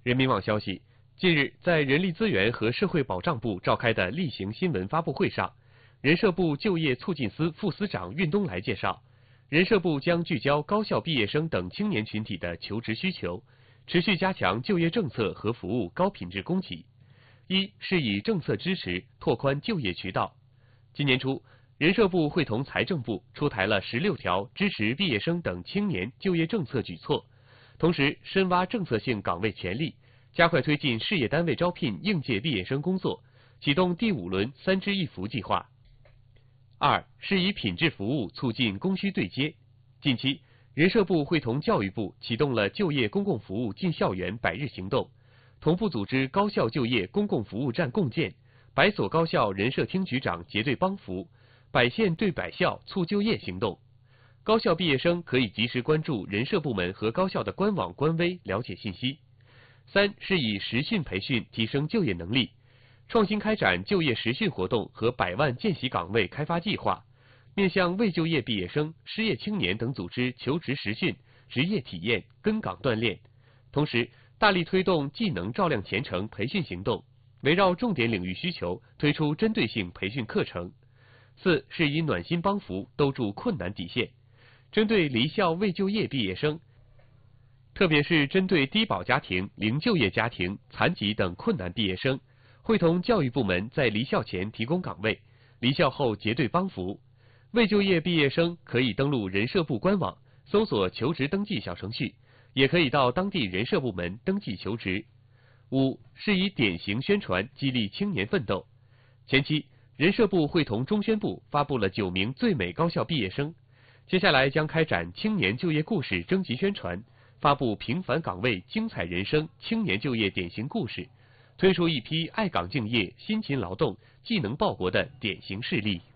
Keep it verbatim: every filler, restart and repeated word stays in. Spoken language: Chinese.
人民网消息，近日在人力资源和社会保障部召开的例行新闻发布会上，人社部就业促进司副司长运东来介绍，人社部将聚焦高校毕业生等青年群体的求职需求，持续加强就业政策和服务高品质供给。一是以政策支持拓宽就业渠道。今年初，人社部会同财政部出台了十六条支持毕业生等青年就业政策举措，同时深挖政策性岗位潜力，加快推进事业单位招聘应届毕业生工作，启动第五轮三支一扶计划。二是以品质服务促进供需对接。近期，人社部会同教育部启动了就业公共服务进校园百日行动，同步组织高校就业公共服务站共建，百所高校人社厅局长结对帮扶，百县对百校促就业行动。高校毕业生可以及时关注人社部门和高校的官网官微了解信息。三是以实训培训提升就业能力，创新开展就业实训活动和百万见习岗位开发计划，面向未就业毕业生、失业青年等组织求职实训、职业体验、跟岗锻炼。同时，大力推动技能照亮前程培训行动，围绕重点领域需求推出针对性培训课程。四是以暖心帮扶兜住困难底线，针对离校未就业毕业生，特别是针对低保家庭、零就业家庭、残疾等困难毕业生，会同教育部门在离校前提供岗位，离校后结对帮扶。未就业毕业生可以登录人社部官网，搜索求职登记小程序，也可以到当地人社部门登记求职。五是以典型宣传激励青年奋斗。前期，人社部会同中宣部发布了九名最美高校毕业生，接下来将开展青年就业故事征集宣传，发布平凡岗位精彩人生青年就业典型故事，推出一批爱岗敬业、辛勤劳动、技能报国的典型事例。